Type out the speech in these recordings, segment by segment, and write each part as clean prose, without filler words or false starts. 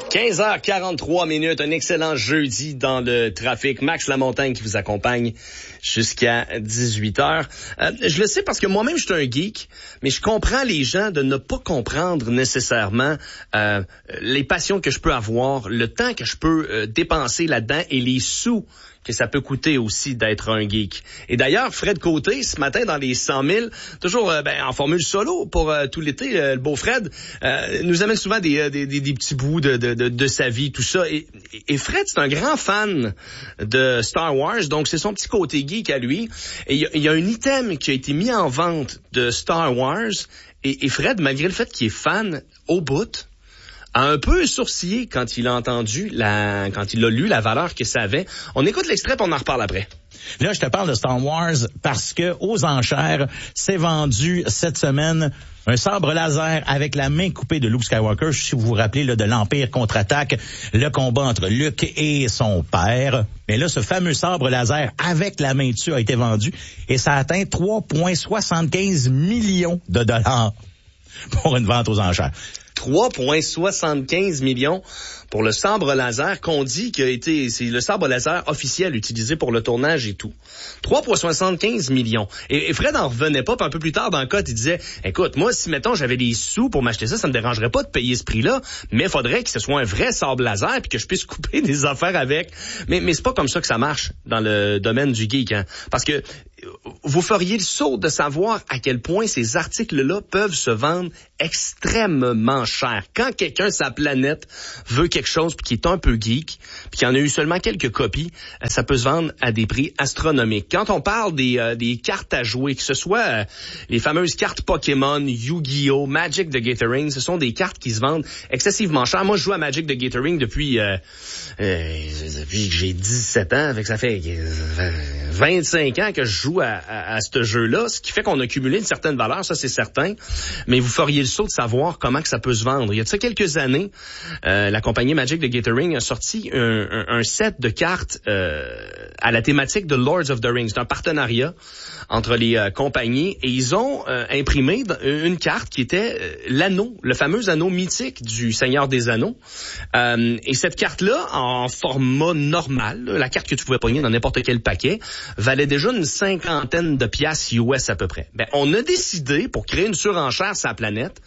15h43, un excellent jeudi dans le trafic. Max Lamontagne qui vous accompagne jusqu'à 18h. Je le sais parce que moi-même, je suis un geek, mais je comprends les gens de ne pas comprendre nécessairement les passions que je peux avoir, le temps que je peux dépenser là-dedans et les sous que ça peut coûter aussi d'être un geek. Et d'ailleurs, Fred Côté, ce matin, dans les 100 000, toujours en formule solo pour tout l'été, le beau Fred, nous amène souvent des petits bouts de sa vie, tout ça. Et Fred, c'est un grand fan de Star Wars, donc c'est son petit côté geek à lui. Et il y a un item qui a été mis en vente de Star Wars, et Fred, malgré le fait qu'il est fan au bout, a un peu sourcillé quand il a entendu quand il a lu la valeur que ça avait. On écoute l'extrait puis on en reparle après. Là, je te parle de Star Wars parce que aux enchères, c'est vendu cette semaine un sabre laser avec la main coupée de Luke Skywalker. Si vous vous rappelez là, de l'Empire contre-attaque, le combat entre Luke et son père. Mais là, ce fameux sabre laser avec la main dessus a été vendu et ça atteint 3,75 millions de dollars pour une vente aux enchères. 3,75 millions pour le sabre laser qu'on dit c'est le sabre laser officiel utilisé pour le tournage et tout. 3,75 millions. Et Fred en revenait pas, puis un peu plus tard dans le code, il disait, écoute, moi, si mettons j'avais des sous pour m'acheter ça me dérangerait pas de payer ce prix-là, mais il faudrait que ce soit un vrai sabre laser puis que je puisse couper des affaires avec. Mais c'est pas comme ça que ça marche dans le domaine du geek, hein. Parce que vous feriez le saut de savoir à quel point ces articles-là peuvent se vendre extrêmement cher. Quand quelqu'un, sa planète, veut quelque chose puis qui est un peu geek, puis qu'il y en a eu seulement quelques copies, ça peut se vendre à des prix astronomiques. Quand on parle des cartes à jouer, que ce soit les fameuses cartes Pokémon, Yu-Gi-Oh, Magic the Gathering, ce sont des cartes qui se vendent excessivement cher. Moi, je joue à Magic the Gathering depuis que j'ai 17 ans, fait que ça fait 25 ans que je joue à ce jeu-là, ce qui fait qu'on a cumulé une certaine valeur, ça c'est certain, mais vous feriez le saut de savoir comment que ça peut se vendre. Il y a de ça quelques années, la compagnie Magic the Gathering a sorti un set de cartes à la thématique de Lords of the Rings. C'est un partenariat entre les compagnies et ils ont imprimé une carte qui était l'anneau, le fameux anneau mythique du Seigneur des Anneaux. Et cette carte-là, en format normal, la carte que tu pouvais pogner dans n'importe quel paquet, valait déjà une cinquantaine de piastres US à peu près. On a décidé, pour créer une surenchère sur la planète,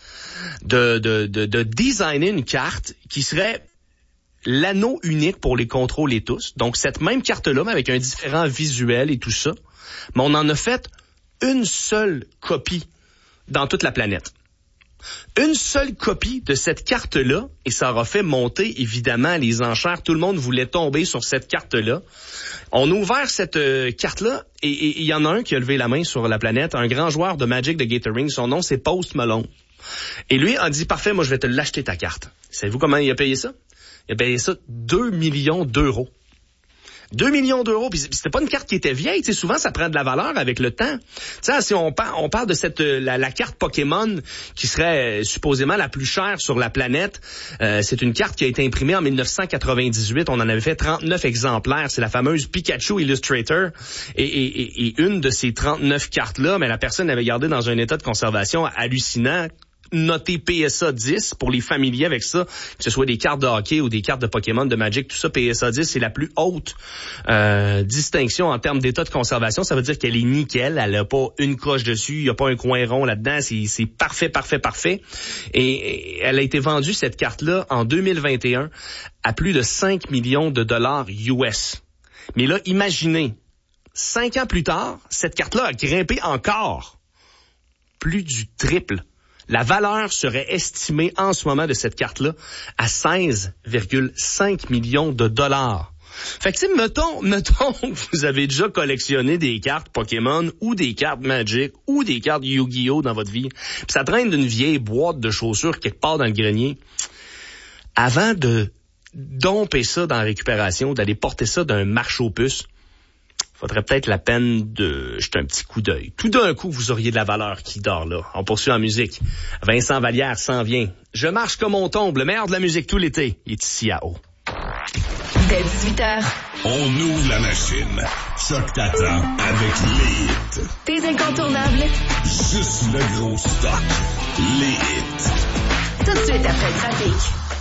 de designer une carte qui serait l'anneau unique pour les contrôler tous. Donc, cette même carte-là, mais avec un différent visuel et tout ça, mais on en a fait une seule copie dans toute la planète. Une seule copie de cette carte-là, et ça aura fait monter, évidemment, les enchères. Tout le monde voulait tomber sur cette carte-là. On a ouvert cette carte-là, et il y en a un qui a levé la main sur la planète, un grand joueur de Magic the Gathering. Son nom, c'est Post Malone. Et lui a dit, parfait, moi, je vais te l'acheter ta carte. Savez-vous comment il a payé ça? Il a payé ça 2 millions d'euros. 2 millions d'euros, puis c'était pas une carte qui était vieille, tu sais, souvent ça prend de la valeur avec le temps. Tu sais, si on parle de cette la carte Pokémon qui serait supposément la plus chère sur la planète, c'est une carte qui a été imprimée en 1998, on en avait fait 39 exemplaires, c'est la fameuse Pikachu Illustrator et une de ces 39 cartes-là, mais la personne avait gardé dans un état de conservation hallucinant, noté PSA 10 pour les familiers avec ça, que ce soit des cartes de hockey ou des cartes de Pokémon, de Magic, tout ça, PSA 10, c'est la plus haute distinction en termes d'état de conservation. Ça veut dire qu'elle est nickel, elle a pas une coche dessus, il y a pas un coin rond là-dedans, c'est parfait. Et elle a été vendue, cette carte-là, en 2021 à plus de 5 millions de dollars US. Mais là, imaginez, 5 ans plus tard, cette carte-là a grimpé encore plus du triple. La valeur serait estimée en ce moment de cette carte-là à 16,5 millions de dollars. Fait que, tu sais, mettons que vous avez déjà collectionné des cartes Pokémon ou des cartes Magic ou des cartes Yu-Gi-Oh dans votre vie, puis ça traîne d'une vieille boîte de chaussures quelque part dans le grenier. Avant de domper ça dans la récupération, d'aller porter ça d'un marché aux puces, faudrait peut-être la peine de jeter un petit coup d'œil. Tout d'un coup, vous auriez de la valeur qui dort là. On poursuit en musique. Vincent Vallière s'en vient. Je marche comme on tombe. Le meilleur de la musique tout l'été. Il est ici à eau. Dès 18h. On ouvre la machine. Choc t'attend avec les hits. Tes incontournables. Juste le gros stock. Les hits. Tout de suite après le trafic.